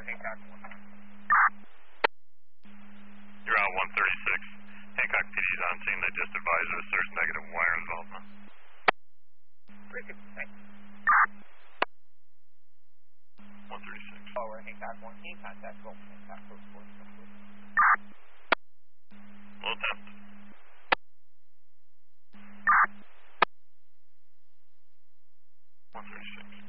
over Hancock 1. You're on 136. Hancock PD's on scene. They just advised us there's negative wire involvement. Very good, thanks. 136. Over Hancock 1, can you contact Gulf Hancock 4. Low 10.